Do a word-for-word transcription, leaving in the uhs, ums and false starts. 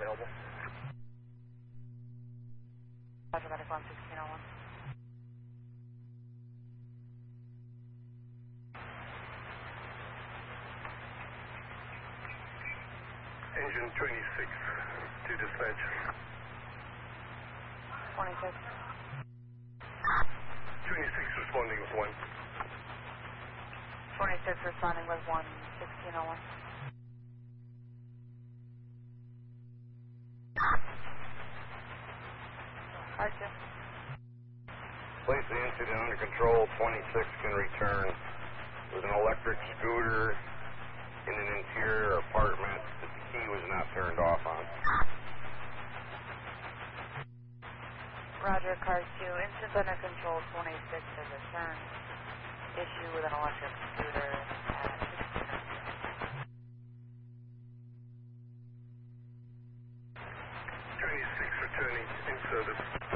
available. Roger, medic one sixteen oh one. Engine twenty-six to dispatch. twenty-six. twenty-six responding with one. twenty-six responding with one sixteen oh one. Roger. Place the incident under control. twenty-six can return with an electric scooter in an interior apartment that the key was not turned off on. Roger, car two, incident under control, twenty-six has returned. Issue with an electric scooter at twenty-six returning in service.